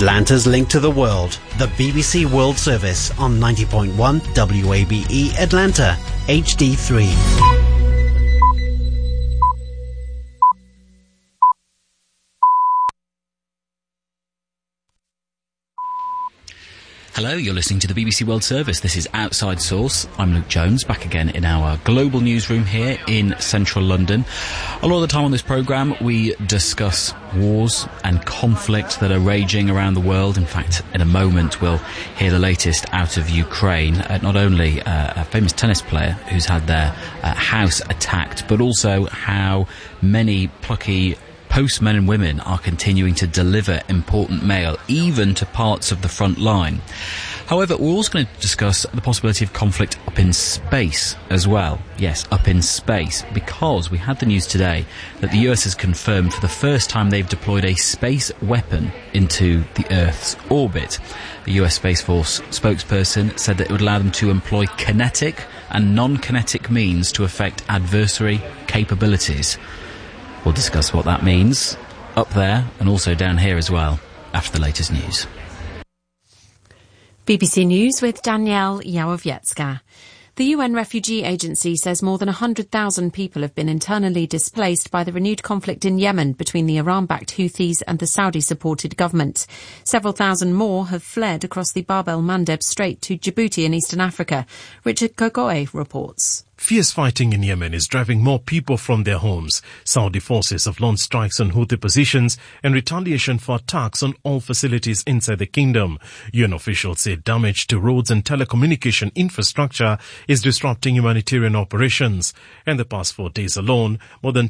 Atlanta's link to the world, the BBC World Service on 90.1 WABE Atlanta, HD3. Hello, you're listening to the BBC World Service. This is Outside Source. I'm Luke Jones, back again in our global newsroom here in central London. A lot of the time on this programme, we discuss wars and conflict that are raging around the world. In fact, in a moment, we'll hear the latest out of Ukraine. Not only a famous tennis player who's had their house attacked, but also how many plucky postmen and women are continuing to deliver important mail, even to parts of the front line. However, we're also going to discuss the possibility of conflict up in space as well. Yes, up in space, because we had the news today that the US has confirmed for the first time they've deployed a space weapon into the Earth's orbit. The US Space Force spokesperson said that it would allow them to employ kinetic and non-kinetic means to affect adversary capabilities. We'll discuss what that means up there and also down here as well after the latest news. BBC News with Danielle Yawowiecka. The UN Refugee Agency says more than 100,000 people have been internally displaced by the renewed conflict in Yemen between the Iran-backed Houthis and the Saudi-supported government. Several thousand more have fled across the Bab el-Mandeb Strait to Djibouti in eastern Africa. Richard Gogoe reports. Fierce fighting in Yemen is driving more people from their homes. Saudi forces have launched strikes on Houthi positions and retaliation for attacks on oil facilities inside the kingdom. UN officials say damage to roads and telecommunication infrastructure is disrupting humanitarian operations. In the past 4 days alone, more than